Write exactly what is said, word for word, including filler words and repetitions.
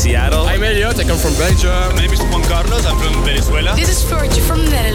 Seattle. I'm Elliot, I come from Belgium. My name is Juan Carlos, I'm from Venezuela. This is Virtue from the